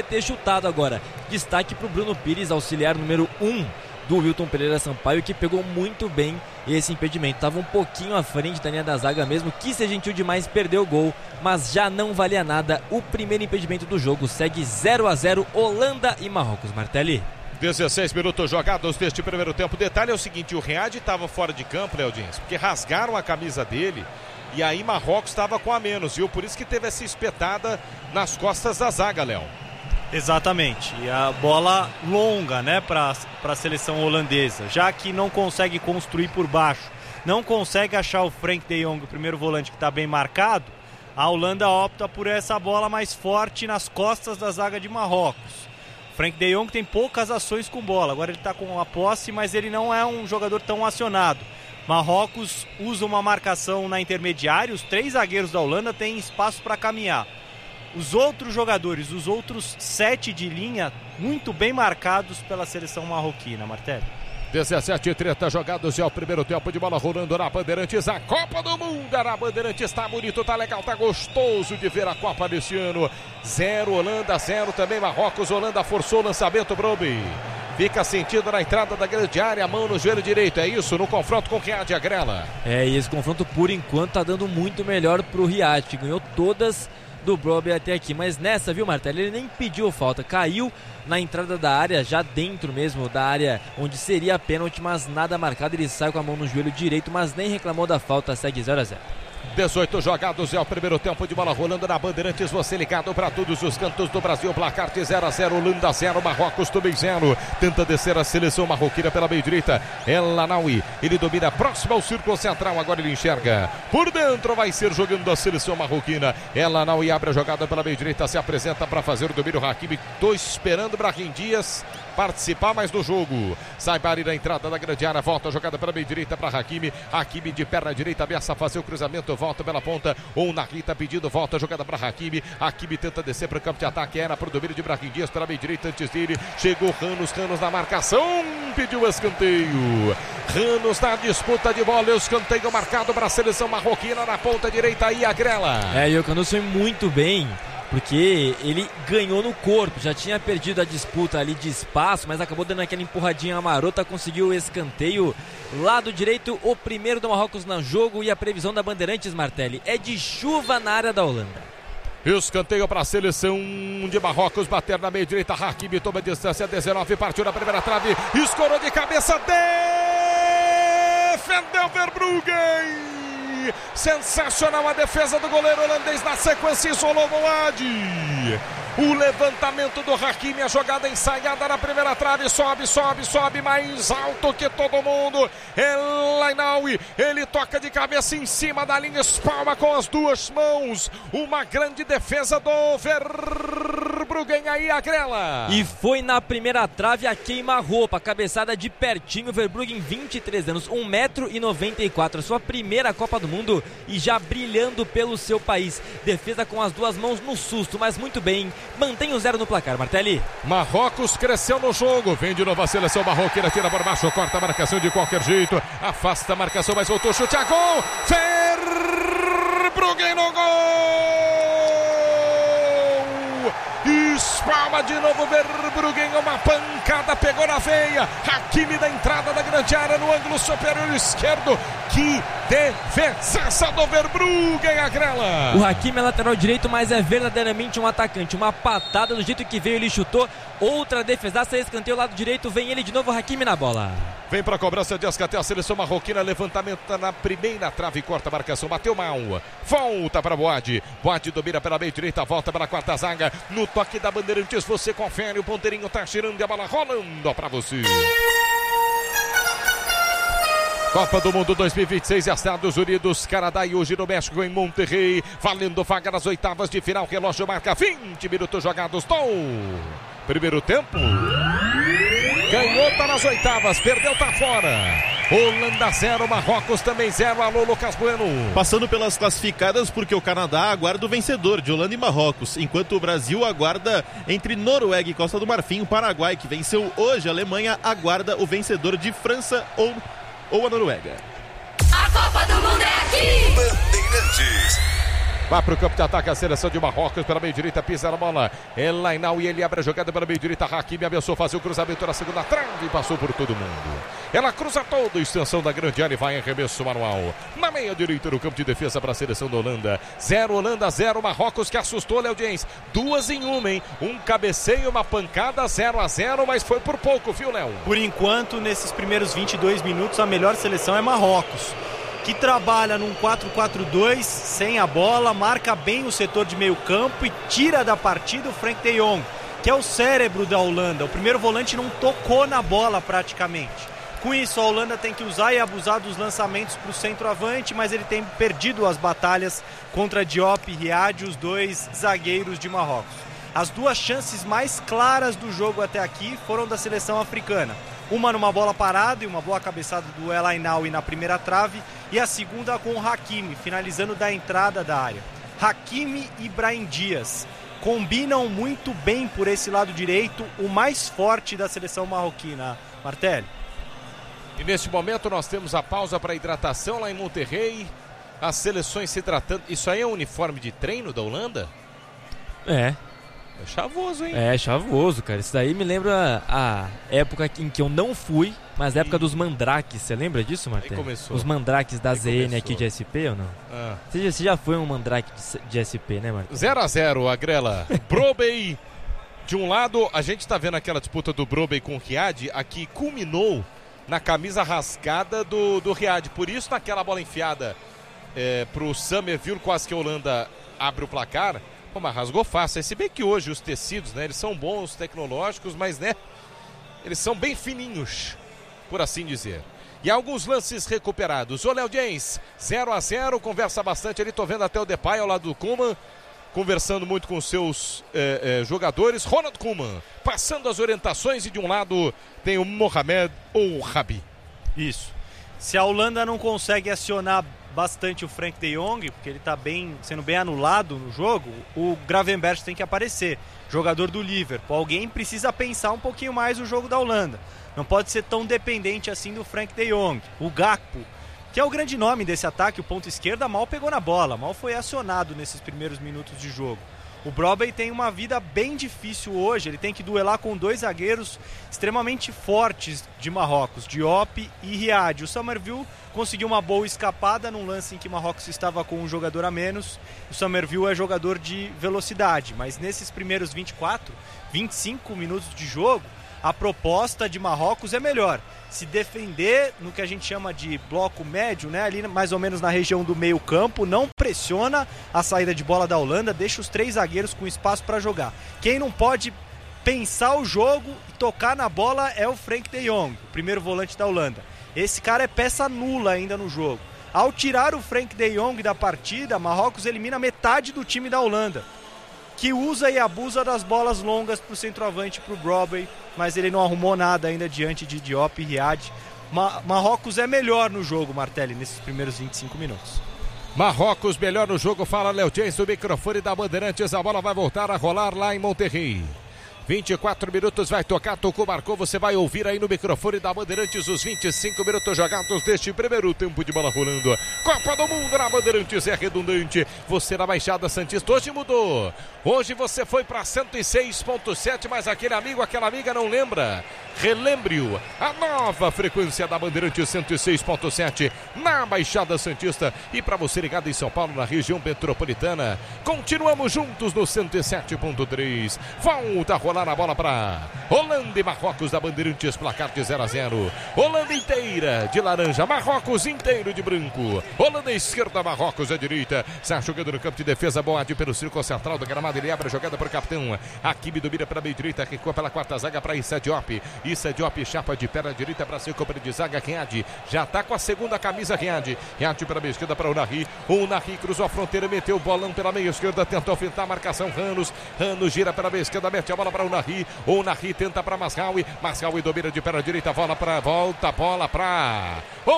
ter chutado agora. Destaque para o Bruno Pires, auxiliar número 1 do Wilton Pereira Sampaio, que pegou muito bem esse impedimento. Estava um pouquinho à frente da linha da zaga mesmo, quis ser gentil demais, perdeu o gol, mas já não valia nada. O primeiro impedimento do jogo segue 0-0, Holanda e Marrocos. Martelli. 16 minutos jogados deste primeiro tempo. O detalhe é o seguinte, o Riad estava fora de campo, Leodins, porque rasgaram a camisa dele e aí Marrocos estava com a menos, viu? Por isso que teve essa espetada nas costas da zaga, Léo. Exatamente, e a bola longa, né, para a seleção holandesa, já que não consegue construir por baixo, não consegue achar o Frank de Jong, o primeiro volante que está bem marcado, a Holanda opta por essa bola mais forte nas costas da zaga de Marrocos. Frank de Jong tem poucas ações com bola, agora ele está com a posse, mas ele não é um jogador tão acionado. Marrocos usa uma marcação na intermediária, os 3 zagueiros da Holanda têm espaço para caminhar. Os outros jogadores, os outros 7 de linha, muito bem marcados pela seleção marroquina, Martelli. 17:30 jogados, é o primeiro tempo de bola rolando na Bandeirantes, a Copa do Mundo na Bandeirantes, tá bonito, tá legal, tá gostoso de ver a Copa desse ano. 0 Holanda, 0 também Marrocos. Holanda forçou o lançamento, Broby. Fica sentido na entrada da grande área, a mão no joelho direito, é isso, no confronto com o Riad Agrela. E esse confronto por enquanto tá dando muito melhor pro Riad, que ganhou todas do Broby até aqui, mas nessa, viu, Martelli, ele nem pediu falta, caiu na entrada da área, já dentro mesmo da área onde seria a pênalti, mas nada marcado, ele sai com a mão no joelho direito, mas nem reclamou da falta, segue 0-0. 18 jogados, é o primeiro tempo de bola rolando na Bandeirantes, você ligado para todos os cantos do Brasil, placar de 0-0, Holanda 0, Marrocos também 0, tenta descer a seleção marroquina pela meia direita, El Anaoui, ele domina próximo ao círculo central, agora ele enxerga, por dentro vai ser jogando a seleção marroquina, El Anaoui abre a jogada pela meia direita, se apresenta para fazer o domínio, Hakimi, tô esperando Brahim Dias participar mais do jogo, sai para ir na entrada da grande área, volta a jogada pela meia direita para Hakimi, Hakimi de perna direita, ameaça fazer o cruzamento, volta pela ponta, ou Narita pedindo, volta a jogada para Hakimi, Hakimi tenta descer para o campo de ataque, era para o domínio de Brahim Dias pela meia direita, antes dele, chegou Ranos na marcação, pediu escanteio, Ranos na disputa de bola, escanteio marcado para a seleção marroquina na ponta direita, aí a Grela. E o Ranos foi muito bem, porque ele ganhou no corpo, já tinha perdido a disputa ali de espaço, mas acabou dando aquela empurradinha marota, conseguiu o escanteio, lado direito, o primeiro do Marrocos no jogo, e a previsão da Bandeirantes, Martelli, é de chuva na área da Holanda. Escanteio para a seleção de Marrocos, bater na meia direita, Hakimi toma distância, 19, partiu na primeira trave, escorou de cabeça, defendeu Verbruggen. Sensacional a defesa do goleiro holandês, na sequência isolou Moadi. O levantamento do Hakimi, a jogada ensaiada na primeira trave, sobe mais alto que todo mundo. El Anaoui, ele toca de cabeça em cima da linha, espalma com as duas mãos. Uma grande defesa do Verbruggen, aí a Grela. E foi na primeira trave a queima-roupa, cabeçada de pertinho, Verbruggen, 23 anos, 1,94 m, a sua primeira Copa do Mundo e já brilhando pelo seu país. Defesa com as duas mãos no susto, mas muito bem. Mantém o 0 no placar, Martelli. Marrocos cresceu no jogo, vem de novo a seleção marroquina, tira por baixo, corta a marcação de qualquer jeito, afasta a marcação, mas voltou, chute a gol, Verbruggen no gol, espalma de novo Verbruggen, uma pancada, pegou na veia, Hakimi da entrada da grande área no ângulo superior esquerdo, que defesa do Verbruggen, a Grela. O Hakimi é lateral direito, mas é verdadeiramente um atacante, uma patada do jeito que veio, ele chutou, outra defesaça, escanteio lado direito, vem ele de novo, Hakimi na bola. Vem para a cobrança de escanteio a seleção marroquina, levantamento na primeira trave, corta a marcação, bateu mal, volta para Boadi, Boadi domina pela meia direita, volta para a quarta zaga, no toque da Bandeirantes, você confere, o ponteirinho tá girando e a bola rolando para você. Copa do Mundo 2026, Estados Unidos, Canadá e hoje no México, em Monterrey, valendo vaga nas oitavas de final, relógio marca 20 minutos jogados do primeiro tempo. Ganhou, tá nas oitavas, perdeu, tá fora. Holanda 0, Marrocos também 0. Alô, Lucas Bueno. Passando pelas classificadas, porque o Canadá aguarda o vencedor de Holanda e Marrocos, enquanto o Brasil aguarda entre Noruega e Costa do Marfim. O Paraguai, que venceu hoje a Alemanha, aguarda o vencedor de França ou a Noruega. A Copa do Mundo é aqui! Bandeirantes. Vai para o campo de ataque a seleção de Marrocos pela meio direita, pisa na bola. Elainau e ele abre a jogada pela meio direita. Hakimi abençoou fazer o cruzamento na segunda trave e passou por todo mundo. Ela cruza toda a extensão da grande área e vai em arremesso manual. Na meia direita no campo de defesa para a seleção da Holanda. 0 Holanda, 0 Marrocos, que assustou, Léo Diens. 2 em 1, hein? Um cabeceio, uma pancada, 0-0, mas foi por pouco, viu, Léo? Por enquanto, nesses primeiros 22 minutos, a melhor seleção é Marrocos, que trabalha num 4-4-2, sem a bola, marca bem o setor de meio campo e tira da partida o Frank de Jong, que é o cérebro da Holanda. O primeiro volante não tocou na bola praticamente. Com isso, a Holanda tem que usar e abusar dos lançamentos para o centroavante, mas ele tem perdido as batalhas contra Diop e Riad, os 2 zagueiros de Marrocos. As 2 chances mais claras do jogo até aqui foram da seleção africana. Uma numa bola parada e uma boa cabeçada do Elainaui na primeira trave, e a segunda com o Hakimi, finalizando da entrada da área. Hakimi e Brahim Dias combinam muito bem por esse lado direito, o mais forte da seleção marroquina. Martelli. E neste momento nós temos a pausa para hidratação lá em Monterrey. As seleções se hidratando. Isso aí é um uniforme de treino da Holanda? É chavoso, hein? É chavoso, cara. Isso daí me lembra a época em que eu não fui, mas a época dos mandrakes. Você lembra disso, Martel? Começou. Os mandrakes da Aí ZN começou. aqui de SP ou não? Ah. Você já foi um mandrake de SP, né, Martel? 0-0, Agrela. Brobey. De um lado, a gente tá vendo aquela disputa do Brobey com o Riad, aqui culminou na camisa rasgada do Riad. Por isso, naquela bola enfiada pro Summerville, quase que a Holanda abre o placar. Pô, mas rasgou fácil. Se bem que hoje os tecidos, né, eles são bons, tecnológicos, mas, né, eles são bem fininhos, por assim dizer. E alguns lances recuperados. O Léo Diens, 0-0, conversa bastante ali, tô vendo até o Depay ao lado do Koeman, conversando muito com os seus jogadores. Ronald Koeman passando as orientações, e de um lado tem o Mohamed ou Rabi. Isso. Se a Holanda não consegue acionar bastante o Frank de Jong, porque ele está sendo bem anulado no jogo, o Gravenberch tem que aparecer, jogador do Liverpool. Alguém precisa pensar um pouquinho mais o jogo da Holanda. Não pode ser tão dependente assim do Frank de Jong. O Gakpo, que é o grande nome desse ataque, o ponto esquerda, mal pegou na bola, mal foi acionado nesses primeiros minutos de jogo. O Brobey tem uma vida bem difícil hoje, ele tem que duelar com 2 zagueiros extremamente fortes de Marrocos, Diop e Riad. O Summerville conseguiu uma boa escapada num lance em que Marrocos estava com um jogador a menos. O Summerville é jogador de velocidade, mas nesses primeiros 25 minutos de jogo, a proposta de Marrocos é melhor. Se defender no que a gente chama de bloco médio, né, ali mais ou menos na região do meio campo, não pressiona a saída de bola da Holanda, deixa os 3 zagueiros com espaço para jogar. Quem não pode pensar o jogo e tocar na bola é o Frank de Jong, o primeiro volante da Holanda. Esse cara é peça nula ainda no jogo. Ao tirar o Frank de Jong da partida, Marrocos elimina metade do time da Holanda, que usa e abusa das bolas longas para o centroavante, para o Brobey, mas ele não arrumou nada ainda diante de Diop e Riad. Marrocos é melhor no jogo, Martelli, nesses primeiros 25 minutos. Marrocos melhor no jogo, fala Léo Diens do microfone da Bandeirantes. A bola vai voltar a rolar lá em Monterrey. 24 minutos, vai tocar, tocou, marcou, você vai ouvir aí no microfone da Bandeirantes os 25 minutos jogados deste primeiro tempo de bola rolando. Copa do Mundo na Bandeirantes é redundante. Você na Baixada Santista, hoje mudou. Hoje você foi para 106.7, mas aquele amigo, aquela amiga não lembra. Relembre-o, a nova frequência da Bandeirantes 106.7 na Baixada Santista. E para você ligado em São Paulo, na região metropolitana, continuamos juntos no 107.3. Volta a rolar a bola para Holanda e Marrocos da Bandeirantes, placar de 0-0. Holanda inteira de laranja, Marrocos inteiro de branco. Holanda à esquerda, Marrocos à direita. Sai jogando no campo de defesa, Boad pelo círculo central do gramado, ele abre a jogada para o capitão. Hakimi domina pela meia direita, recua pela quarta zaga para Issa Diop. Issa Diop chapa de perna direita para seu companheiro de zaga, Riad. Já está com a segunda camisa, Riad. Riad pela meia esquerda para o Nahi. O Nahi cruzou a fronteira, meteu o bolão pela meia esquerda, tentou fintar a marcação, Ranos gira para a meia esquerda, mete a bola para o Nahi. O Nahi tenta para Masraoui. Masraoui domina de perna direita, volta a bola para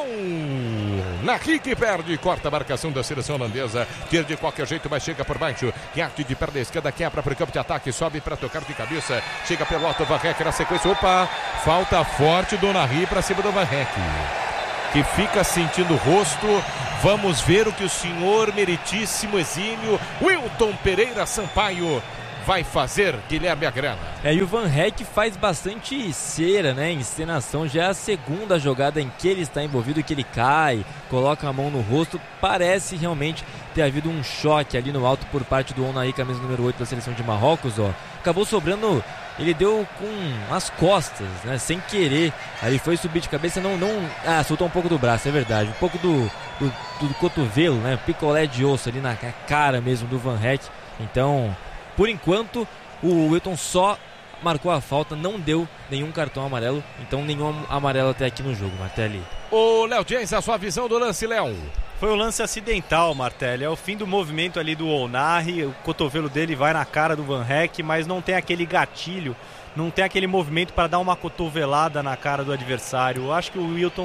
Nahi, que perde, corta a marcação da seleção holandesa. Tira de qualquer jeito, mas chega por baixo. Riad de perna esquerda, quebra para o campo de ataque, sobe para tocar de cabeça. Chega pelo alto, Van Heck na sequência. Opa, falta forte do Nahi para cima do Van Heck. que fica sentindo o rosto. Vamos ver o que o senhor meritíssimo exímio Wilton Pereira Sampaio vai fazer, Guilherme Agrana. E o Van Heck faz bastante cera, né? Encenação, já é a segunda jogada em que ele está envolvido, que ele cai, coloca a mão no rosto. Parece realmente ter havido um choque ali no alto por parte do Ounahi, camisa número 8 da seleção de Marrocos, ó. Acabou sobrando, ele deu com as costas, né? Sem querer. Aí foi subir de cabeça, soltou um pouco do braço, é verdade. Um pouco do cotovelo, né? Picolé de osso ali na cara mesmo do Van Heck. Então, por enquanto, o Wilton só marcou a falta, não deu nenhum cartão amarelo, então nenhum amarelo até aqui no jogo, Martelli. Ô, Léo James, a sua visão do lance, Léo? Foi um lance acidental, Martelli. É o fim do movimento ali do Ounahi. O cotovelo dele vai na cara do Van Heck, mas não tem aquele gatilho, não tem aquele movimento para dar uma cotovelada na cara do adversário. Eu acho que o Wilton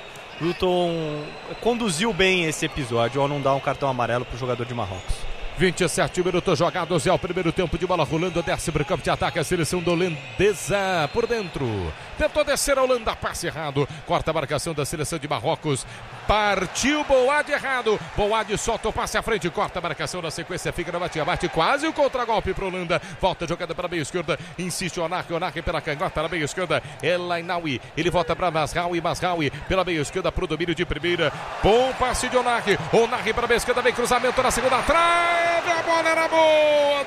conduziu bem esse episódio ao não dar um cartão amarelo para o jogador de Marrocos. 27 minutos jogados, é o primeiro tempo de bola rolando, desce para o campo de ataque a seleção da holandesa por dentro. Tentou descer a Holanda, passe errado, corta a marcação da seleção de Marrocos. Partiu Boad errado, Boad solta o passe à frente, corta a marcação na sequência, fica na bate quase o contragolpe para a Holanda. Volta a jogada para a meia esquerda, insiste o Onahi pela canhota na meia esquerda, Elainawi, ele volta para Mazraoui pela meia esquerda para o domínio de primeira. Bom passe de Onahi para a meia esquerda, vem cruzamento na segunda trave. A bola era boa do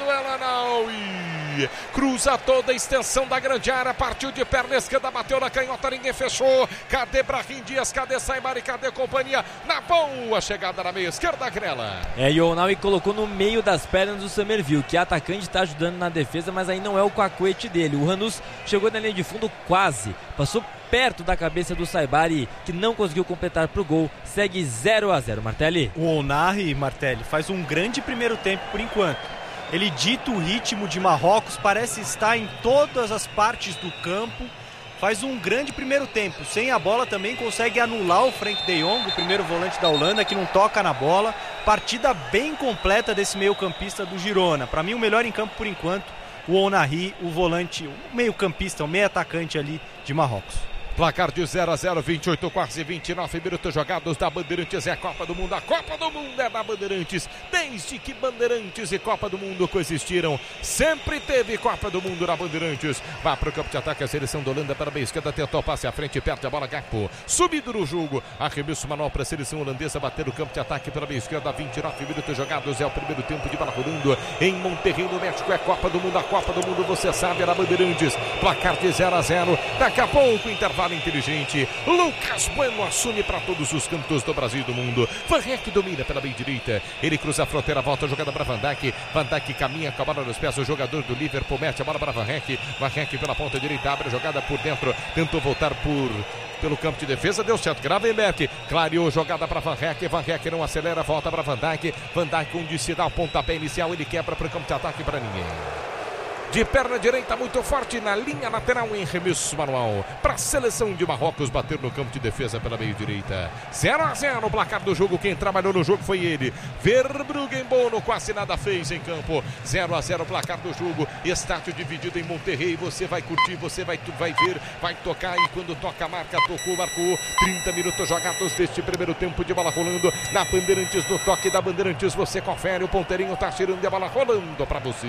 Elainawi. Cruza toda a extensão da grande área. Partiu de perna esquerda, bateu na canhota, ninguém fechou. Cadê Brahim Dias? Cadê Saibari? Cadê companhia? Na boa chegada na meia esquerda, Grela. E o Ounahi colocou no meio das pernas do Summerville, que atacante, está ajudando na defesa, mas aí não é o cacuete dele. O Hanus chegou na linha de fundo quase, passou perto da cabeça do Saibari, que não conseguiu completar para o gol. Segue 0-0, Martelli. O Ounahi, Martelli, faz um grande primeiro tempo por enquanto. Ele dita o ritmo de Marrocos, parece estar em todas as partes do campo. Faz um grande primeiro tempo. Sem a bola também consegue anular o Frank de Jong, o primeiro volante da Holanda, que não toca na bola. Partida bem completa desse meio-campista do Girona. Para mim, o melhor em campo por enquanto, o Ounahi, o volante, o meio-campista, o meio-atacante ali de Marrocos. Placar de 0-0, 28, quase 29 minutos jogados da Bandeirantes. É a Copa do Mundo. A Copa do Mundo é da Bandeirantes. Desde que Bandeirantes e Copa do Mundo coexistiram, sempre teve Copa do Mundo na Bandeirantes. Vai para o campo de ataque a seleção da Holanda para a meia esquerda. Tentou passe à frente, perde a bola. Gakpo. Subido no jogo. Arremesso manual para a seleção holandesa. Bater o campo de ataque pela meia esquerda. 29 minutos jogados. É o primeiro tempo de bola rolando em Monterrey, no México. É Copa do Mundo. A Copa do Mundo, você sabe, é na Bandeirantes. Placar de 0-0. Daqui a pouco, intervalo inteligente. Lucas Bueno assume para todos os cantos do Brasil e do mundo. Van Heck domina pela meia direita. Ele cruza a fronteira, volta a jogada para Van Dijk. Van Dijk caminha com a bola nos pés. O jogador do Liverpool mete a bola para Van Heck. Van Heck pela ponta direita, abre a jogada por dentro. Tentou voltar pelo campo de defesa, deu certo. Gravenberg clareou jogada para Van Heck. Van Heck não acelera, volta para Van Dijk. Van Dijk, onde se dá o pontapé inicial, ele quebra para o campo de ataque para ninguém. De perna direita muito forte na linha lateral em remesso manual para a seleção de Marrocos bater no campo de defesa pela meia direita. 0-0 o placar do jogo. Quem trabalhou no jogo foi ele, Verbruggen Bono, quase nada fez em campo. 0-0 o placar do jogo. Estádio dividido em Monterrey. Você vai curtir, você vai ver, vai tocar, e quando toca a marca, tocou, marcou. 30 minutos jogados deste primeiro tempo de bola rolando na Bandeirantes. No toque da Bandeirantes você confere, o ponteirinho tá tirando a bola rolando para você.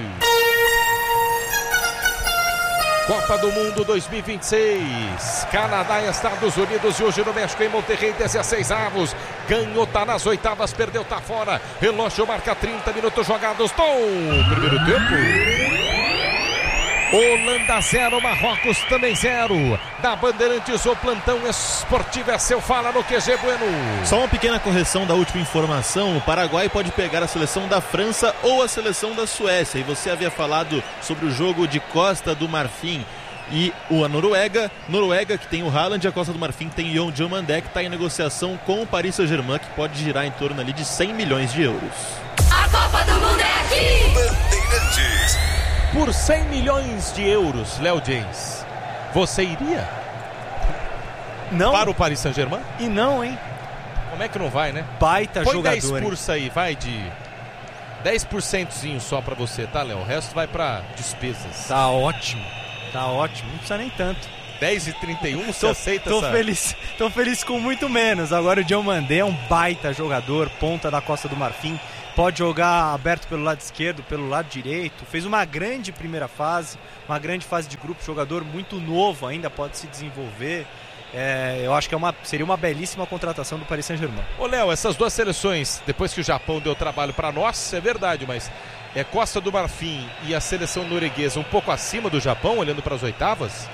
Copa do Mundo 2026, Canadá e Estados Unidos, e hoje no México, em Monterrey, 16 avos. Ganhou, tá nas oitavas, perdeu, tá fora. Relógio marca 30 minutos jogados. Primeiro tempo. Holanda 0, Marrocos também 0. Da Bandeirantes, o plantão esportivo é seu. Fala no QG Bueno. Só uma pequena correção da última informação. O Paraguai pode pegar a seleção da França ou a seleção da Suécia. E você havia falado sobre o jogo de Costa do Marfim e a Noruega, que tem o Haaland, e a Costa do Marfim que tem o Diomandé, que está em negociação com o Paris Saint-Germain, que pode girar em torno ali de 100 milhões de euros. A Copa do Mundo é aqui! Bandeirantes. Por 100 milhões de euros, Léo James, você iria? Não. Para o Paris Saint-Germain? E não, hein? Como é que não vai, né? Baita põe jogador. 10 curso aí, vai de 10% só pra você, tá, Léo? O resto vai pra despesas. Tá ótimo, não precisa nem tanto. 10h31, você aceita essa... Tô feliz com muito menos. Agora o Diomandé é um baita jogador, ponta da Costa do Marfim. Pode jogar aberto pelo lado esquerdo, pelo lado direito. Fez uma grande primeira fase, uma grande fase de grupo. Jogador muito novo ainda, pode se desenvolver. Eu acho que seria uma belíssima contratação do Paris Saint-Germain. Ô Léo, essas duas seleções, depois que o Japão deu trabalho para nós, é verdade, mas Costa do Marfim e a seleção norueguesa um pouco acima do Japão, olhando para as oitavas?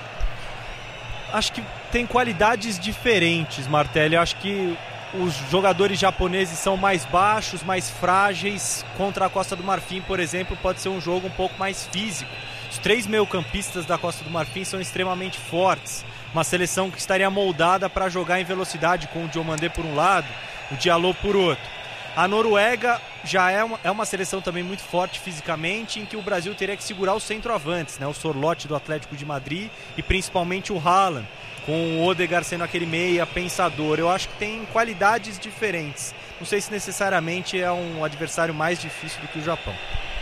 Acho que tem qualidades diferentes, Martelli. Acho que os jogadores japoneses são mais baixos, mais frágeis. Contra a Costa do Marfim, por exemplo, pode ser um jogo um pouco mais físico. Os 3 meio-campistas da Costa do Marfim são extremamente fortes. Uma seleção que estaria moldada para jogar em velocidade, com o Diomandé por um lado, o Diallo por outro. A Noruega já é uma seleção também muito forte fisicamente, em que o Brasil teria que segurar os centroavantes, né? O Sorloth do Atlético de Madrid e principalmente o Haaland, com o Odegaard sendo aquele meia pensador. Eu acho que tem qualidades diferentes. Não sei se necessariamente é um adversário mais difícil do que o Japão.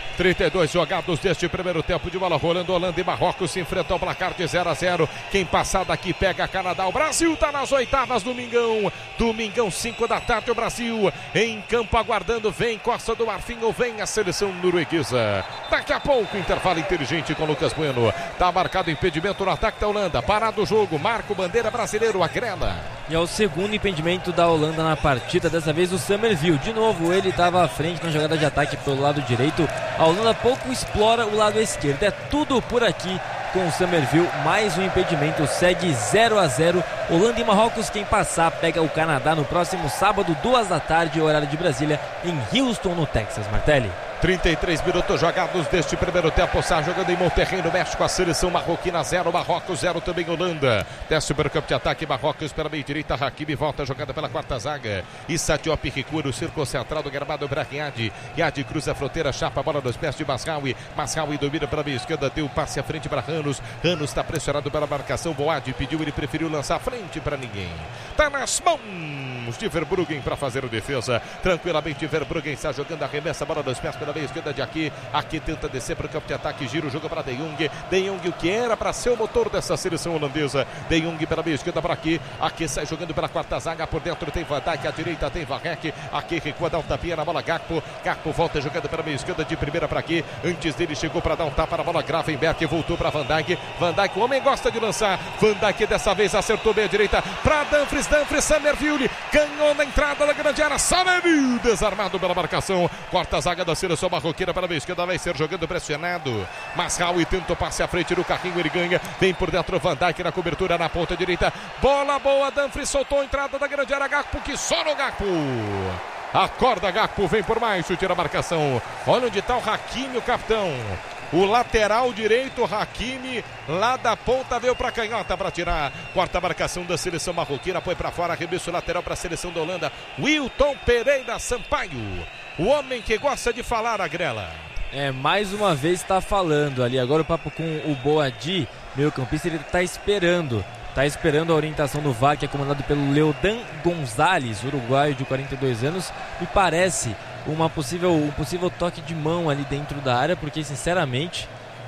32 jogados deste primeiro tempo de bola rolando. Holanda e Marrocos se enfrentam ao placar de 0-0. Quem passar daqui pega Canadá. O Brasil está nas oitavas, domingão 5 da tarde. O Brasil em campo aguardando. Vem Costa do Marfim ou vem a seleção norueguesa. Daqui a pouco, intervalo inteligente com Lucas Bueno. Está marcado impedimento no ataque da Holanda. Parado o jogo, marca o bandeira brasileiro, Agrela. E é o segundo impedimento da Holanda na partida. Dessa vez o Summerville. De novo ele estava à frente na jogada de ataque pelo lado direito. A Holanda pouco explora o lado esquerdo. É tudo por aqui com o Summerville. Mais um impedimento. Segue 0-0. Holanda e Marrocos. Quem passar pega o Canadá no próximo sábado, 2 da tarde, horário de Brasília, em Houston, no Texas. Martelli. 33 minutos jogados deste primeiro tempo. Está jogando em Monterrey, no México. A seleção marroquina 0, Marrocos 0 também Holanda. Desce para o campo de ataque. Marrocos pela meia direita. Hakimi volta jogada pela quarta zaga. Issa Diop recua no círculo central do gramado. Brahim Yadi cruza a fronteira, chapa a bola nos pés de Masraoui. Masraoui domina pela meia esquerda. Deu passe à frente para Ranos. Ranos está pressionado pela marcação. Boad pediu, ele preferiu lançar à frente para ninguém. Está nas mãos de Verbruggen para fazer a defesa. Tranquilamente, Verbruggen está jogando, arremessa a bola nos pés pela meia esquerda de aqui tenta descer para o campo de ataque, gira o jogo para De Jong, o que era para ser o motor dessa seleção holandesa. De Jong pela meia esquerda para aqui sai jogando pela quarta zaga, por dentro tem Van Dijk, à direita tem Varrek, aqui recua, dá um tapinha na bola, Gakpo volta jogando pela meia esquerda de primeira para aqui, antes dele chegou para dar um tapa na bola, Gravenberch voltou para Van Dijk, o homem gosta de lançar, Van Dijk dessa vez acertou bem à direita para Dumfries, Summerville ganhou na entrada da grande área, Summerville desarmado pela marcação, corta a zaga da seleção marroquina para a meia esquerda, vai ser jogando pressionado. Masraoui tenta o passe à frente do carrinho, ele ganha, vem por dentro Van Dijk na cobertura na ponta direita, bola boa, Dumfries soltou a entrada da grande área, Gakpo que só no Gakpo. Acorda Gakpo, vem por mais, chute na marcação. Olha onde está o Hakimi, o capitão. O lateral direito, Hakimi, lá da ponta, veio para a canhota para tirar. Quarta marcação da seleção marroquina, põe para fora, arremesso lateral para a seleção da Holanda. Wilton Pereira Sampaio, o homem que gosta de falar, Agrela. Mais uma vez está falando ali. Agora o papo com o Boadi, meio campista, ele está esperando a orientação do VAR, que é comandado pelo Leodan Gonzalez, uruguaio de 42 anos. Me parece um possível toque de mão ali dentro da área, porque sinceramente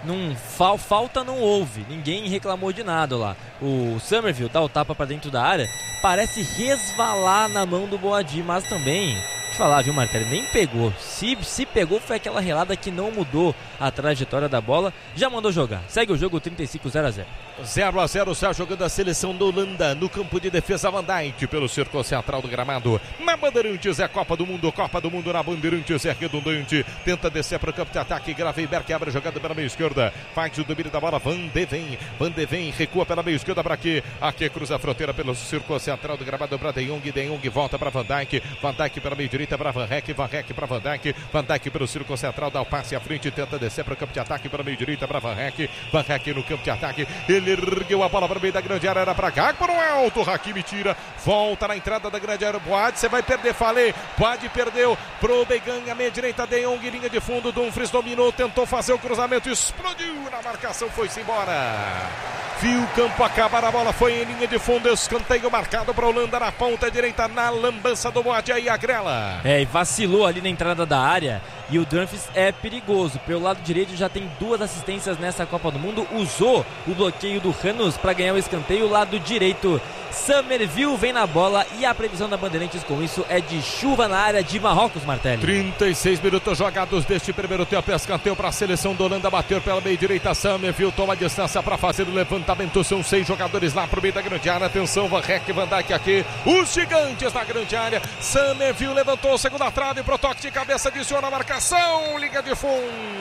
falta não houve, ninguém reclamou de nada lá. O Summerville dá o tapa para dentro da área, parece resvalar na mão do Boadi, mas também, te falar, viu, Martelli, nem pegou. Se pegou, foi aquela relada que não mudou a trajetória da bola, já mandou jogar. Segue o jogo 35-0-0. 0-0, está jogando a seleção da Holanda no campo de defesa. Van Dijk pelo círculo central do gramado. Na Bandeirantes é Copa do Mundo na Bandeirantes é redundante. Tenta descer para o campo de ataque. Gravenberch abre a jogada pela meia esquerda. Faz o domínio da bola. Van de Ven recua pela meia esquerda para aqui. Aqui cruza a fronteira pelo círculo central do gramado para De Jong volta para Van Dijk. Van Dijk pela meia direita para Varrek para Van Dijk. Van Dijk pelo círculo central dá o passe à frente. Tenta descer para o campo de ataque pela meia direita para Varrek no campo de ataque. Ele ergueu a bola para o meio da grande área, era para Gakpo no alto, Hakimi tira, volta na entrada da grande área, Boad, você vai perder, falei, Boad perdeu, pro Began, a meia direita, De Jong, linha de fundo, Dumfries dominou, tentou fazer o cruzamento, explodiu na marcação, foi-se embora, viu o campo acabar, a bola foi em linha de fundo, escanteio marcado para a Holanda na ponta direita, na lambança do Boad, aí a Grela. E vacilou ali na entrada da área, E o Dumfries é perigoso. Pelo lado direito já tem 2 assistências nessa Copa do Mundo. Usou o bloqueio do Hanus para ganhar o escanteio. Lado direito, Summerville vem na bola. E a previsão da Bandeirantes com isso é de chuva na área de Marrocos, Martelli. 36 minutos jogados deste primeiro tempo. Escanteio para a seleção da Holanda. Bateu pela meia direita. Summerville toma a distância para fazer o levantamento. São 6 jogadores lá pro meio da grande área. Atenção, Van Heck, Van Dijk aqui. Os gigantes na grande área. Summerville levantou, segunda trave pro toque de cabeça. Adiciona a marcação. Liga de fundo.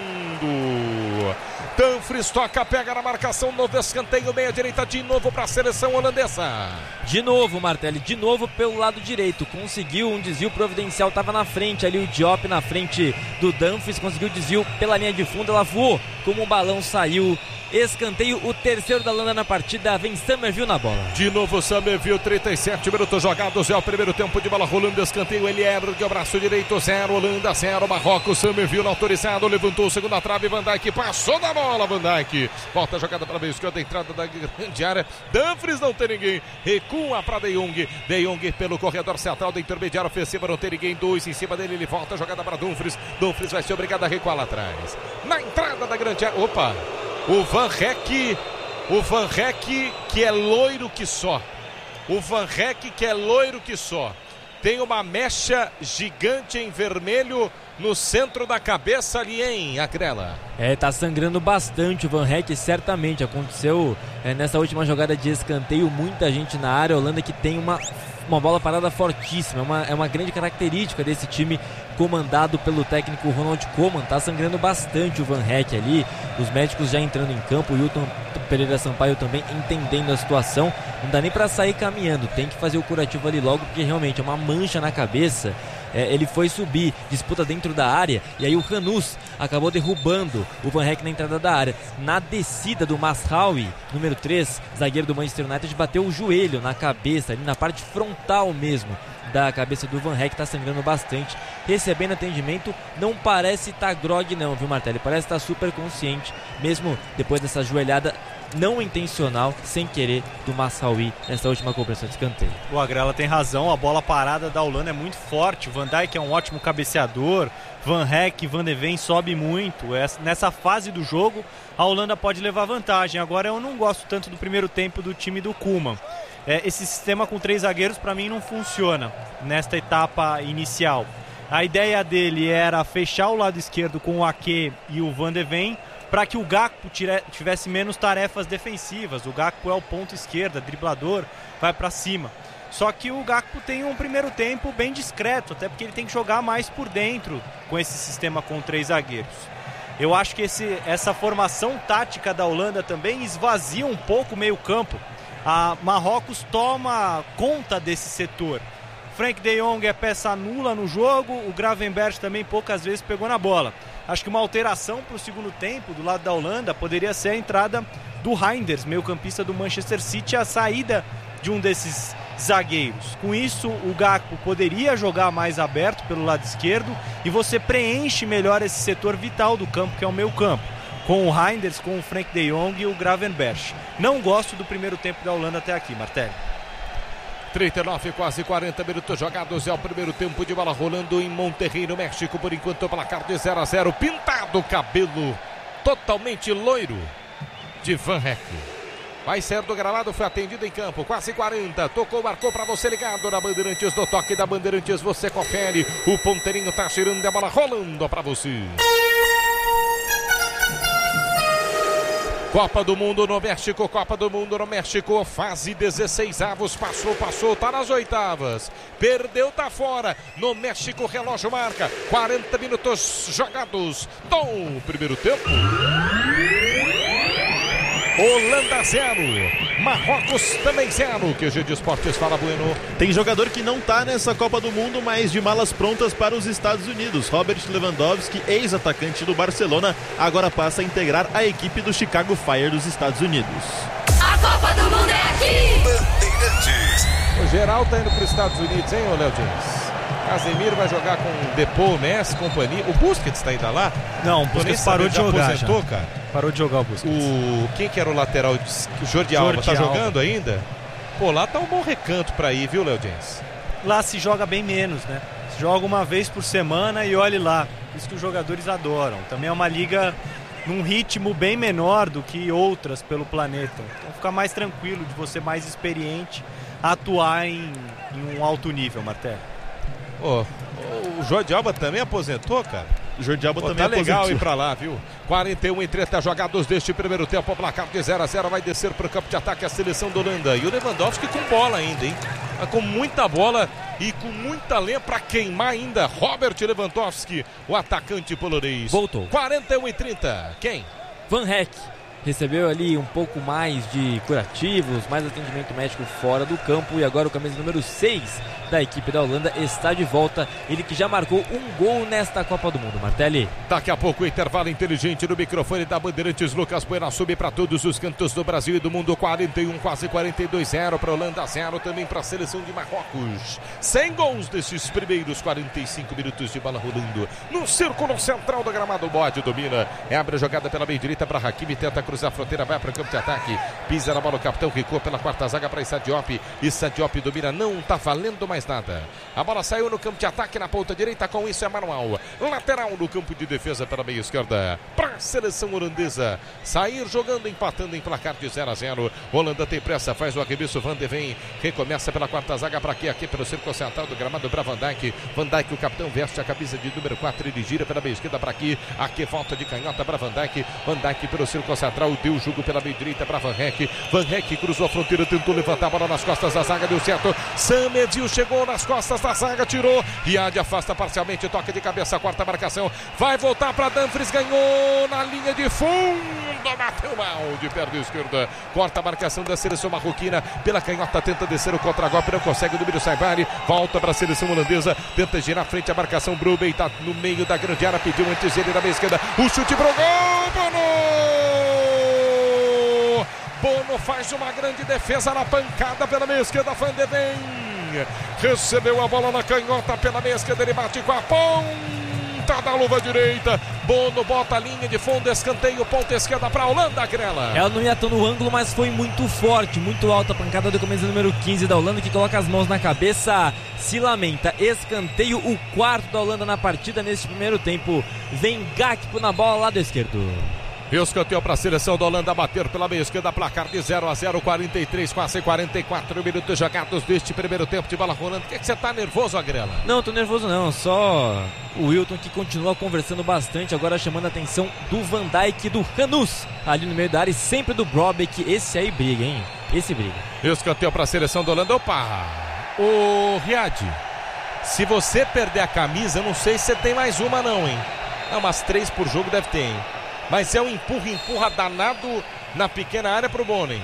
Dumfries toca, pega na marcação, novo escanteio, meia direita de novo para a seleção holandesa. De novo, Martelli, de novo pelo lado direito, conseguiu um desvio providencial, estava na frente ali o Diop na frente do Dumfries, conseguiu o desvio pela linha de fundo, ela voou como um balão, saiu. Escanteio, o terceiro da Holanda na partida, vem Summerville na bola. De novo Summerville, 37 minutos jogados, é o primeiro tempo de bola rolando, escanteio, ele ergue o braço direito, 0, Holanda 0, Marrocos, Summerville autorizado, levantou, segunda trave, Van Dijk passou da bola, Van Dijk, volta a jogada para a meia esquerda, entrada da grande área, Dumfries não tem ninguém, recua para De Jong pelo corredor central da intermediária ofensiva, não tem ninguém, 2 em cima dele, ele volta a jogada para Dumfries vai ser obrigado a recuar lá atrás, na entrada da grande área, opa! O Van Heck que é loiro que só. Tem uma mecha gigante em vermelho no centro da cabeça ali, hein, Agrela? Tá sangrando bastante o Van Heck, certamente. Aconteceu nessa última jogada de escanteio, muita gente na área. A Holanda que tem uma bola parada fortíssima, é uma grande característica desse time comandado pelo técnico Ronald Koeman. Tá sangrando bastante o Van Heck ali, os médicos já entrando em campo, o Wilton Pereira Sampaio também entendendo a situação, não dá nem pra sair caminhando, tem que fazer o curativo ali logo, porque realmente é uma mancha na cabeça. Ele foi subir, disputa dentro da área, e aí o Hanus acabou derrubando o Van Heck na entrada da área. Na descida do Mazraoui, número 3, zagueiro do Manchester United, bateu o joelho na cabeça, ali na parte frontal mesmo da cabeça do Van Heck, tá sangrando bastante, recebendo atendimento, não parece estar grog não, viu, Martelli? Parece estar super consciente, mesmo depois dessa joelhada não intencional, sem querer, do Mazraoui nessa última cobrança de escanteio. O Agrela tem razão, a bola parada da Holanda é muito forte, o Van Dijk é um ótimo cabeceador, Van Heck, Van de Ven sobe muito, nessa fase do jogo a Holanda pode levar vantagem. Agora eu não gosto tanto do primeiro tempo do time do Koeman. Esse sistema com 3 zagueiros para mim não funciona nesta etapa inicial. A ideia dele era fechar o lado esquerdo com o Ake e o Van de Ven para que o Gakpo tivesse menos tarefas defensivas. O Gakpo é o ponto esquerda, driblador, vai para cima. Só que o Gakpo tem um primeiro tempo bem discreto, até porque ele tem que jogar mais por dentro com esse sistema com 3 zagueiros. Eu acho que essa formação tática da Holanda também esvazia um pouco o meio campo. A Marrocos toma conta desse setor. Frank de Jong é peça nula no jogo, o Gravenberch também poucas vezes pegou na bola. Acho que uma alteração para o segundo tempo do lado da Holanda poderia ser a entrada do Reinders, meio-campista do Manchester City, a saída de um desses zagueiros. Com isso, o Gakpo poderia jogar mais aberto pelo lado esquerdo e você preenche melhor esse setor vital do campo, que é o meio-campo, com o Reinders, com o Frank de Jong e o Gravenberch. Não gosto do primeiro tempo da Holanda até aqui, Martelli. 39, quase 40 minutos jogados, é o primeiro tempo de bola rolando em Monterrey, no México, por enquanto o placar de 0-0, pintado o cabelo totalmente loiro de Van Heck. Vai sair do gramado, foi atendido em campo, quase 40, tocou, marcou para você ligado na Bandeirantes, do toque da Bandeirantes, você confere, o ponteirinho tá girando, a bola rolando para você. Copa do Mundo no México, fase 16avos, passou, tá nas oitavas, perdeu, tá fora, no México, relógio marca, 40 minutos jogados, no primeiro tempo. Holanda 0, Marrocos também 0, QG de Esportes, fala Bueno. Tem jogador que não tá nessa Copa do Mundo, mas de malas prontas para os Estados Unidos. Robert Lewandowski, ex-atacante do Barcelona, agora passa a integrar a equipe do Chicago Fire dos Estados Unidos. A Copa do Mundo é aqui! Bandeirantes. O geral tá indo para os Estados Unidos, hein, ô Léo Dias? Casemiro vai jogar com Depou, Messi, companhia. O Busquets tá ainda lá? Não, o Busquets parou de jogar. Aposentou, cara? Parou de jogar o Busquets. Quem que era o lateral? O Jordi Alba tá jogando ainda? Pô, lá tá um bom recanto pra ir, viu, Léo Dias? Lá se joga bem menos, né? Se joga uma vez por semana e olhe lá. Por isso que os jogadores adoram. Também é uma liga num ritmo bem menor do que outras pelo planeta. Então fica mais tranquilo de você mais experiente atuar em um alto nível, Martelo. O Jordi Alba também aposentou, cara? O Jordi Alba também tá legal aposentou. ir pra lá, viu? 41-30 jogados deste primeiro tempo. O placar de 0-0 vai descer pro campo de ataque a seleção da Holanda. E o Lewandowski com bola ainda, hein? Com muita bola e com muita lenha pra queimar ainda. Robert Lewandowski, o atacante polonês. Voltou. 41-30. Quem? Van Heck recebeu ali um pouco mais de curativos, mais atendimento médico fora do campo e agora o camisa número 6 da equipe da Holanda está de volta. Ele que já marcou um gol nesta Copa do Mundo, Martelli. Daqui a pouco o intervalo inteligente no microfone da Bandeirantes. Lucas Bueno sube para todos os cantos do Brasil e do mundo. 41, quase 42-0 para a Holanda, 0 também para a seleção de Marrocos. 100 gols desses primeiros 45 minutos de bola rolando no círculo central do gramado. O Bode domina, abre a jogada pela meia direita para Hakimi, tenta cruzar a fronteira, vai para o campo de ataque, pisa na bola o capitão, Ricô pela quarta zaga para Issa Diop. Issa Diop domina, não está valendo mais nada. A bola saiu no campo de ataque na ponta direita, com isso é manual. Lateral no campo de defesa pela meia esquerda para a seleção holandesa sair jogando, empatando em placar de 0-0. Holanda tem pressa, faz o arremesso, Van de Ven recomeça pela quarta zaga para aqui pelo círculo central do gramado para Van Dijk. Van Dijk, o capitão, veste a camisa de número 4, ele gira pela meia esquerda para aqui volta de canhota para Van Dijk. Van Dijk pelo círculo central, deu o jogo pela meia direita para Van Heck. Van Heck cruzou a fronteira, tentou levantar a bola nas costas da zaga, deu certo. Samedil chegou nas costas da zaga, tirou. Riad afasta parcialmente, toque de cabeça, quarta marcação. Vai voltar para Dumfries, ganhou na linha de fundo, bateu mal de perna esquerda. Corta a marcação da seleção marroquina pela canhota, tenta descer o contra-golpe, não consegue, o número Saibari. Volta para a seleção holandesa, tenta girar frente à marcação. Brubey está no meio da grande área, pediu antes ele na meia esquerda. O chute pro gol, Bono faz uma grande defesa na pancada pela meia esquerda. Van de Ven recebeu a bola na canhota pela meia esquerda, ele bate com a ponta da luva direita. Bono bota a linha de fundo, escanteio, ponta esquerda para a Holanda, Grela. Ela não ia tão no ângulo, mas foi muito forte, muito alta a pancada do camisa número 15 da Holanda, que coloca as mãos na cabeça, se lamenta. Escanteio, o quarto da Holanda na partida nesse primeiro tempo. Vem Gakpo na bola, lado esquerdo. Escanteio para a seleção da Holanda bater pela meia esquerda, placar de 0-0, 43, quase 44 minutos jogados deste primeiro tempo de bola rolando. O que você tá nervoso, Agrela? Não, tô nervoso não, só o Wilton que continua conversando bastante, agora chamando a atenção do Van Dijk e do Hanus ali no meio da área e sempre do Brobeck. Esse aí briga, hein? Esse briga. Escanteio para a seleção da Holanda. Opa! Ô Riad, se você perder a camisa, eu não sei se você tem mais uma não, hein? Não, umas 3 por jogo deve ter, hein? Mas é um empurra danado na pequena área pro Bono, hein?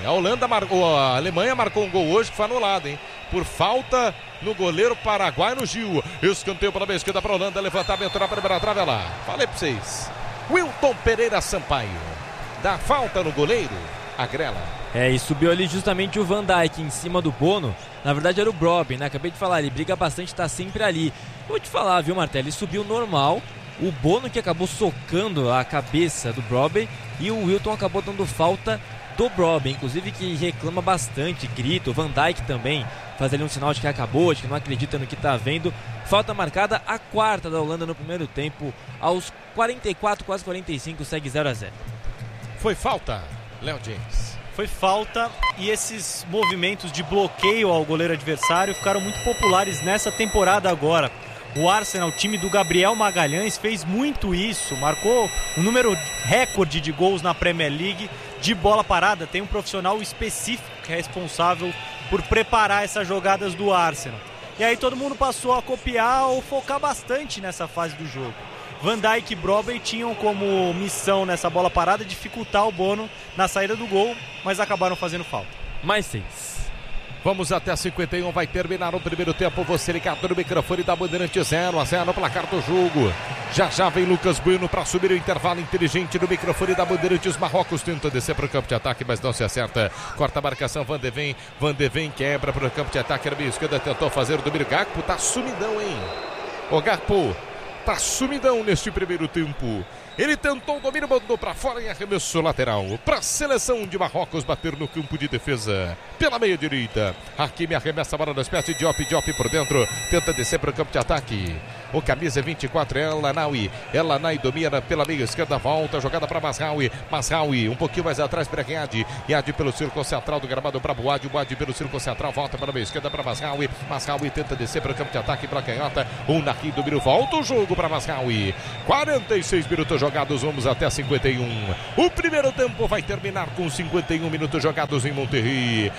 A Alemanha marcou um gol hoje que foi anulado, hein? Por falta no goleiro paraguaio, no Gil. Escanteio pela meia esquerda para a Holanda, levantamento na primeira trave lá. Falei pra vocês. Wilton Pereira Sampaio dá falta no goleiro, a Grela. E subiu ali justamente o Van Dijk em cima do Bono. Na verdade era o Brobbey, né? Acabei de falar, ele briga bastante, tá sempre ali. Vou te falar, viu, Martelli? Ele subiu normal. O Bono que acabou socando a cabeça do Brobbey e o Wilton acabou dando falta do Brobbey, inclusive que reclama bastante, grita. O Van Dijk também faz ali um sinal de que acabou, de que não acredita no que está vendo. Falta marcada, a quarta da Holanda no primeiro tempo, aos 44, quase 45, segue 0-0. Foi falta, Léo James. Foi falta e esses movimentos de bloqueio ao goleiro adversário ficaram muito populares nessa temporada agora. O Arsenal, o time do Gabriel Magalhães, fez muito isso, marcou um número recorde de gols na Premier League de bola parada. Tem um profissional específico que é responsável por preparar essas jogadas do Arsenal. E aí todo mundo passou a copiar ou focar bastante nessa fase do jogo. Van Dijk e Brobbey tinham como missão nessa bola parada dificultar o Bono na saída do gol, mas acabaram fazendo falta. Mais 6. Vamos até 51, vai terminar o primeiro tempo. Você ligado no microfone da Bandeirante, 0-0 no placar do jogo. Já vem Lucas Bueno para subir o intervalo inteligente no microfone da Bandeirantes. Marrocos tenta descer para o campo de ataque, mas não se acerta. Corta a marcação, Van de Ven quebra para o campo de ataque. Na meia esquerda tentou fazer o domínio. Gakpo tá sumidão, hein? O Gakpo tá sumidão neste primeiro tempo. Ele tentou o domínio, mandou para fora em arremesso lateral. Para a seleção de Marrocos bater no campo de defesa. Pela meia direita. Hakimi arremessa a bola nos pés de Diop por dentro. Tenta descer para o campo de ataque. o camisa 24 é Elanaui. Elanaui domina pela meia esquerda, volta, jogada para Masraoui. Masraoui um pouquinho mais atrás para Riad. Riad pelo círculo central do gramado para Boade. Boade pelo círculo central, volta para a meia esquerda para Masraoui. Masraoui tenta descer para o campo de ataque para a canhota. O Naki domina, volta o jogo para Masraoui. 46 minutos jogados, vamos até 51. O primeiro tempo vai terminar com 51 minutos jogados em Monterrey.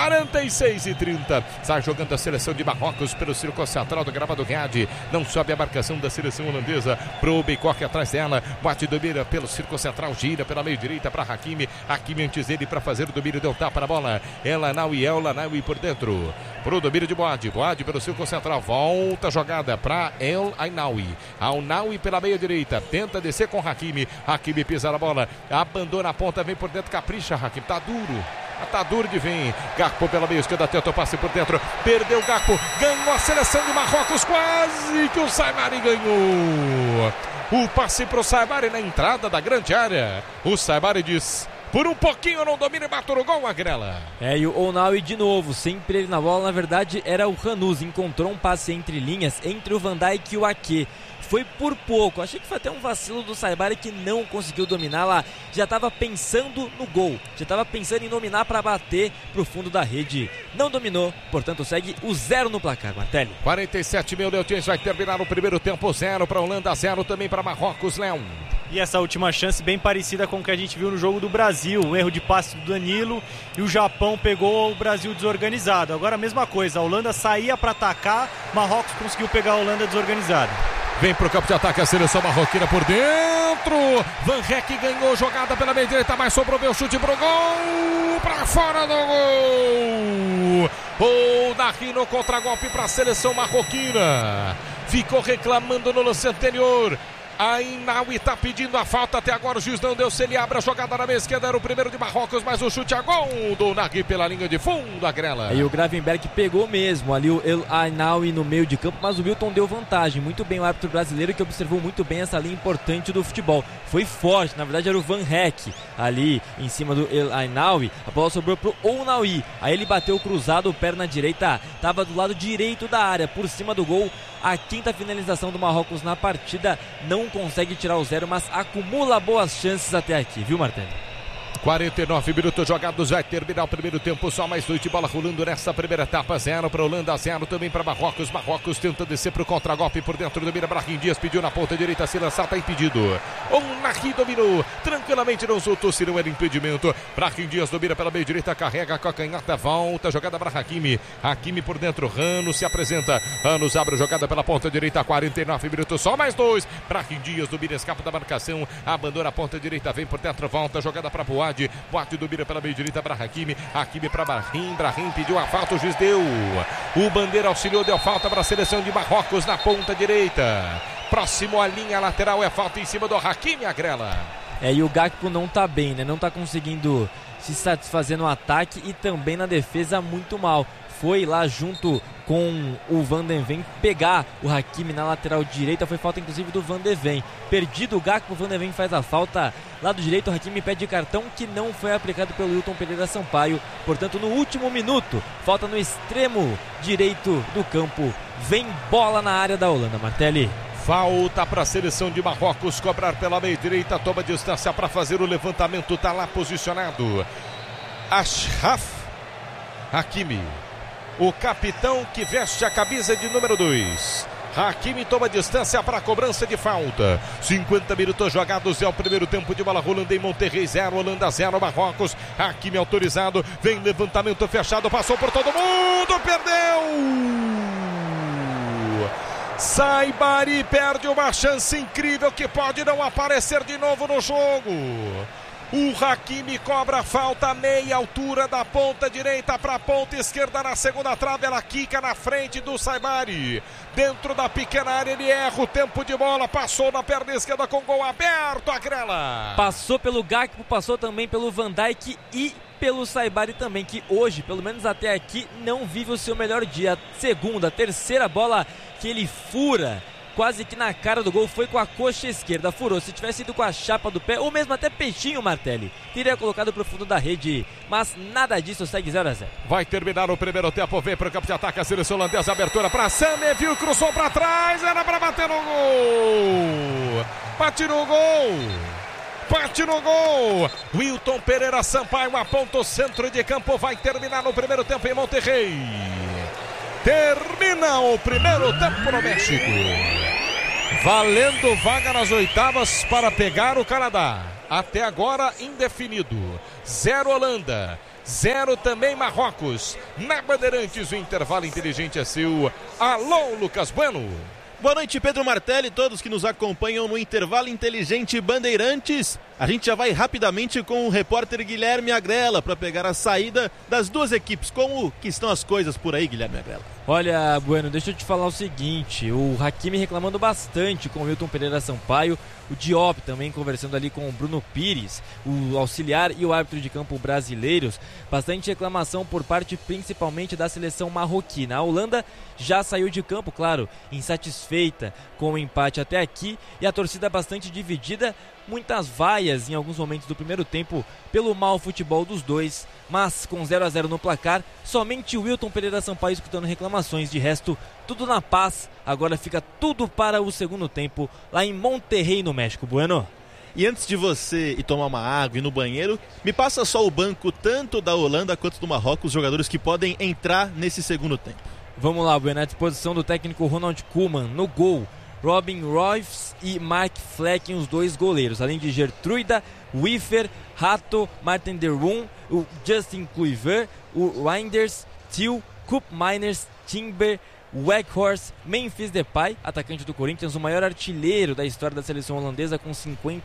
46-30. Sai jogando a seleção de Marrocos pelo círculo central do gramado Riad. Não sobe a marcação da seleção holandesa. Pro Beicoque atrás dela. Boade domina pelo círculo central, gira pela meio direita para Hakimi. Hakimi antes dele para fazer o domínio, deu tapa na bola. Elanaui por dentro. Pro domínio de Boade. Boade pelo círculo central. Volta a jogada para El-Ainaoui. Al-Naui pela meia direita. Tenta descer com Hakimi. Hakimi pisa na bola. Abandona a ponta, vem por dentro, capricha Hakimi. Tá duro. Tá duro de vir. Gakpo pela meia esquerda, tenta o passe por dentro. Perdeu Gakpo. Ganhou a seleção de Marrocos. Quase que o Saibari ganhou. O passe pro Saibari na entrada da grande área. O Saibari diz: por um pouquinho não domina e matou no gol, Agrela. E o Ounaui de novo, sempre ele na bola. Na verdade era o Hanuz, encontrou um passe entre linhas, entre o Van Dijk e o Ake. Foi por pouco, achei que foi até um vacilo do Saibari que não conseguiu dominar lá. Já estava pensando no gol, já estava pensando em dominar para bater pro fundo da rede. Não dominou, portanto segue o 0 no placar, Martelli. 47 mil Leontins, vai terminar o primeiro tempo, 0 para Holanda, 0 também para Marrocos, Léo. E essa última chance bem parecida com o que a gente viu no jogo do Brasil, um erro de passe do Danilo e o Japão pegou o Brasil desorganizado. Agora a mesma coisa, a Holanda saía para atacar, Marrocos conseguiu pegar a Holanda desorganizada. Vem pro campo de ataque a seleção marroquina por dentro. Van Rek ganhou jogada pela meia direita, mas sobrou meu chute pro gol. Pra fora do gol. O Nahri no contragolpe pra seleção marroquina. Ficou reclamando no lance anterior. Ainaoui tá pedindo a falta, até agora o juiz não deu, se ele abre a jogada na meia esquerda, era o primeiro de Marrocos, mas o chute a gol do Nahri pela linha de fundo, Agrela. E o Gravenberg pegou mesmo ali o El-Ainaoui no meio de campo, mas o Wilton deu vantagem, muito bem o árbitro brasileiro que observou muito bem essa linha importante do futebol, foi forte, na verdade era o Van Rek ali em cima do El-Ainaoui, a bola sobrou pro Ounaoui, aí ele bateu cruzado, perna direita, tava do lado direito da área, por cima do gol. A quinta finalização do Marrocos na partida, não consegue tirar o 0, mas acumula boas chances até aqui, viu, Martelli? 49 minutos jogados, vai terminar o primeiro tempo, só mais 2 de bola rolando nessa primeira etapa, 0 para Holanda, 0 também para Marrocos. Marrocos tenta descer para o contragolpe por dentro do Mira. Brahim Dias pediu na ponta direita, se lançar, está impedido. O Nahri dominou, tranquilamente não soltou, se não era impedimento. Brahim Dias domina pela meia direita, carrega com a canhota, volta, jogada para Hakimi. Hakimi por dentro, Rano se apresenta, Rano abre a jogada pela ponta direita, 49 minutos, só mais 2. Brahim Dias domina, escapa da marcação, abandona a ponta direita, vem por dentro, volta, jogada para Boade. Boate domina pela meia direita para Hakimi. Hakimi para Brahim. Brahim pediu a falta, o juiz deu. O bandeira auxiliou, deu falta para a seleção de Marrocos na ponta direita. Próximo à linha lateral é falta em cima do Hakimi, Agrela. E o Gakpo não tá bem, né? Não tá conseguindo se satisfazer no ataque e também na defesa muito mal. Foi lá junto com o Van de Ven pegar o Hakimi na lateral direita, foi falta inclusive do Van de Ven. Perdido o Gakpo, o Van de Ven faz a falta lado direito, o Hakimi pede cartão que não foi aplicado pelo Wilton Pereira Sampaio, portanto no último minuto, falta no extremo direito do campo, vem bola na área da Holanda, Martelli. Falta para a seleção de Marrocos cobrar pela meia direita, toma distância para fazer o levantamento, tá lá posicionado Achraf Hakimi, o capitão que veste a camisa de número 2. Hakimi toma distância para a cobrança de falta. 50 minutos jogados, é o primeiro tempo de bola rolando em Monterrey, 0 Holanda, 0 Marrocos. Hakimi autorizado, vem levantamento fechado, passou por todo mundo, perdeu! Saibari perde uma chance incrível que pode não aparecer de novo no jogo. O Hakimi cobra falta, meia altura da ponta direita para a ponta esquerda na segunda trave, ela quica na frente do Saibari. Dentro da pequena área ele erra o tempo de bola, passou na perna esquerda com gol aberto, Agrela. Passou pelo Gakpo, passou também pelo Van Dijk e pelo Saibari também, que hoje, pelo menos até aqui, não vive o seu melhor dia. Segunda, terceira bola que ele fura quase que na cara do gol, foi com a coxa esquerda, furou. Se tivesse ido com a chapa do pé, ou mesmo até peixinho, Martelli, teria colocado pro fundo da rede, mas nada disso, segue 0-0. Vai terminar o primeiro tempo, vem pro campo de ataque a seleção holandesa, abertura pra Sammerville, cruzou pra trás, era pra bater no gol, bate no gol, Wilton Pereira Sampaio aponta o centro de campo, vai terminar no primeiro tempo em Monterrey. Termina o primeiro tempo no México, valendo vaga nas oitavas para pegar o Canadá. Até agora indefinido. 0 Holanda, 0 também Marrocos. Na Bandeirantes, o intervalo inteligente é seu. Alô, Lucas Bueno. Boa noite, Pedro Martelli, todos que nos acompanham no Intervalo Inteligente Bandeirantes. A gente já vai rapidamente com o repórter Guilherme Agrela para pegar a saída das duas equipes. Como que estão as coisas por aí, Guilherme Agrela? Olha, Bueno, deixa eu te falar o seguinte, o Hakimi reclamando bastante com o Wilton Pereira Sampaio, o Diop também conversando ali com o Bruno Pires, o auxiliar e o árbitro de campo brasileiros. Bastante reclamação por parte principalmente da seleção marroquina. A Holanda já saiu de campo, claro, insatisfeita com o empate até aqui, e a torcida bastante dividida, muitas vaias em alguns momentos do primeiro tempo pelo mau futebol dos dois, mas com 0-0 no placar, somente o Wilton Pereira Sampaio escutando reclamações, de resto tudo na paz. Agora fica tudo para o segundo tempo lá em Monterrey, no México. Bueno. E antes de você ir tomar uma água e ir no banheiro, me passa só o banco tanto da Holanda quanto do Marrocos, os jogadores que podem entrar nesse segundo tempo. Vamos lá, Bueno, à disposição do técnico Ronald Koeman. No gol, Robin Royce e Mark Flecken, os dois goleiros, além de Gertruida, Wiffer, Rato, Martin Derwoon, o Justin Kluivert, o Reinders, Thiel, Koop Miners, Timber, Weghorst, Memphis Depay, atacante do Corinthians, o maior artilheiro da história da seleção holandesa com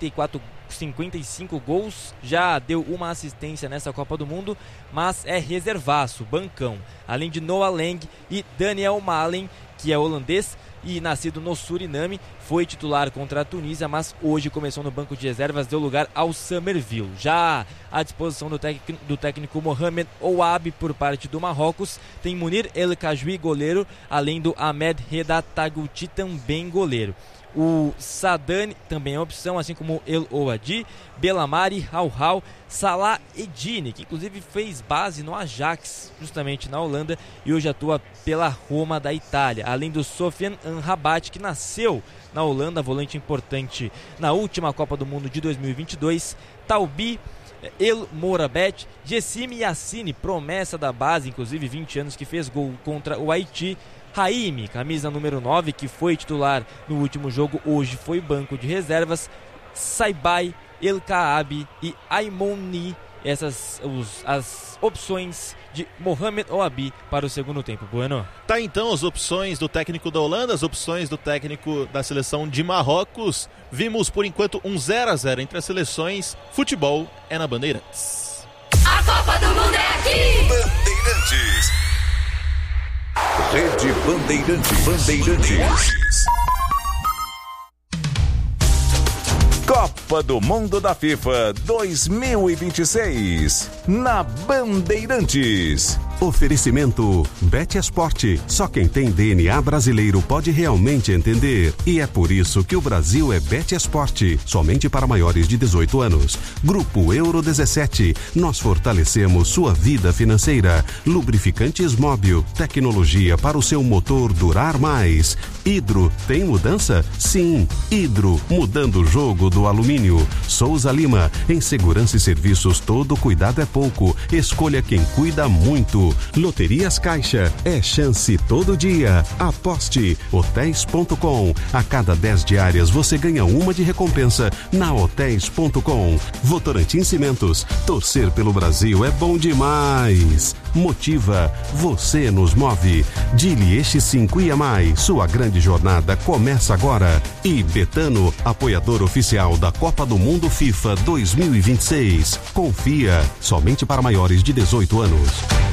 55 gols, já deu uma assistência nessa Copa do Mundo, mas é reservaço, bancão, além de Noah Lang e Daniel Malen, que é holandês e nascido no Suriname, foi titular contra a Tunísia, mas hoje começou no banco de reservas, deu lugar ao Sammerville. Já à disposição do técnico Mohamed Ouabi por parte do Marrocos, tem Munir El Kajwi, goleiro, além do Ahmed Reda Taguti, também goleiro. O Sadani também é opção, assim como El Ouadi, Belamari, Hauhau, Salah Edine, que inclusive fez base no Ajax, justamente na Holanda, e hoje atua pela Roma da Itália. Além do Sofiane Amrabat, que nasceu na Holanda, volante importante na última Copa do Mundo de 2022, Taubi, El Morabet, Gessime Yassine, promessa da base, inclusive 20 anos, que fez gol contra o Haiti. Raimi, camisa número 9, que foi titular no último jogo, hoje foi banco de reservas. Saibai, El Kaabi e Aimoni, essas as opções de Mohamed Ouabi para o segundo tempo. Bueno. Tá então as opções do técnico da Holanda, as opções do técnico da seleção de Marrocos. Vimos por enquanto um 0-0 entre as seleções. Futebol é na Bandeirantes. A Copa do Mundo é aqui! Bandeirantes. Rede Bandeirantes. Copa do Mundo da FIFA 2026 na Bandeirantes. Oferecimento Bet Esporte. Só quem tem DNA brasileiro pode realmente entender. E é por isso que o Brasil é Bet Esporte. Somente para maiores de 18 anos. Grupo Euro 17. Nós fortalecemos sua vida financeira. Lubrificantes Móbil. Tecnologia para o seu motor durar mais. Hidro. Tem mudança? Sim. Hidro. Mudando o jogo do alumínio. Souza Lima. Em segurança e serviços, todo cuidado é pouco. Escolha quem cuida muito. Loterias Caixa, é chance todo dia. Aposte. Hotéis.com. A cada 10 diárias você ganha uma de recompensa na Hotéis.com. Votorantim Cimentos. Torcer pelo Brasil é bom demais. Motiva. Você nos move. Dilieste 5 IAMAI. Sua grande jornada começa agora. E Betano, apoiador oficial da Copa do Mundo FIFA 2026. Confia. Somente para maiores de 18 anos.